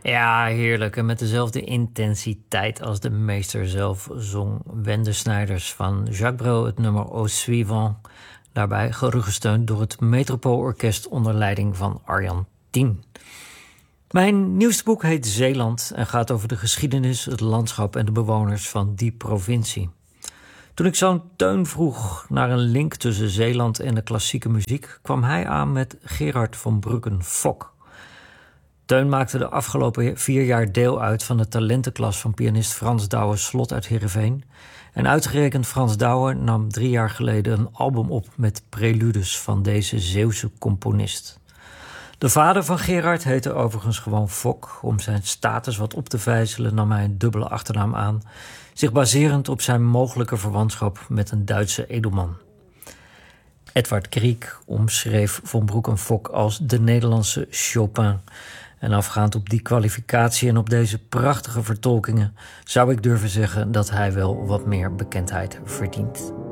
Ja, heerlijk. En met dezelfde intensiteit als de meester zelf zong Wende Snijders van Jacques Brel het nummer Au Suivant. Daarbij gerugsteund door het Metropoolorkest onder leiding van Arjan Tien. Mijn nieuwste boek heet Zeeland en gaat over de geschiedenis, het landschap en de bewoners van die provincie. Toen ik zo'n Teun vroeg naar een link tussen Zeeland en de klassieke muziek, kwam hij aan met Gerard van Bruggen-Fock. Teun maakte de afgelopen 4 jaar deel uit van de talentenklas van pianist Frans Douwe-Slot uit Heerenveen. En uitgerekend Frans Douwe nam 3 jaar geleden een album op met preludes van deze Zeeuwse componist. De vader van Gerard heette overigens gewoon Fock. Om zijn status wat op te vijzelen nam hij een dubbele achternaam aan, zich baserend op zijn mogelijke verwantschap met een Duitse edelman. Edward Grieg omschreef Van Bruggen-Fock als de Nederlandse Chopin. En afgaand op die kwalificatie en op deze prachtige vertolkingen zou ik durven zeggen dat hij wel wat meer bekendheid verdient.